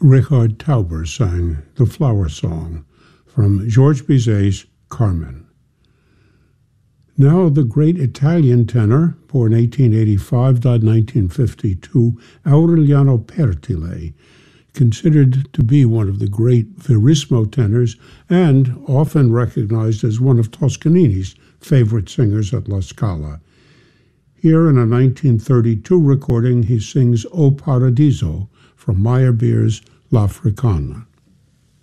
Richard Tauber sang The Flower Song from Georges Bizet's Carmen. Now the great Italian tenor, born 1885, died 1952, Aureliano Pertile, considered to be one of the great Verismo tenors and often recognized as one of Toscanini's favorite singers at La Scala. Here in a 1932 recording, he sings O Paradiso from Meyerbeer's L'Africana.